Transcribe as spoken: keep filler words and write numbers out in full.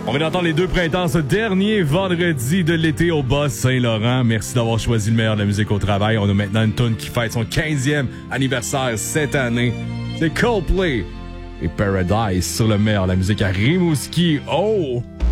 On vient d'entendre les deux printemps ce dernier vendredi de l'été au Bas-Saint-Laurent. Merci d'avoir choisi le meilleur de la musique au travail. On a maintenant une tune qui fête son quinzième anniversaire cette année. C'est Coldplay et Paradise sur le meilleur de la musique à Rimouski. Oh!